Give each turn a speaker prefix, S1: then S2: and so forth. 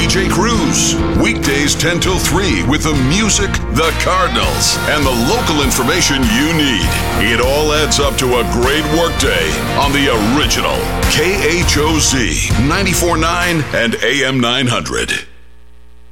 S1: DJ Cruz. Weekdays 10 till 3 with the music, the Cardinals, and the local information you need. It all adds up to a great workday on the original KHOZ 94.9 and AM 900.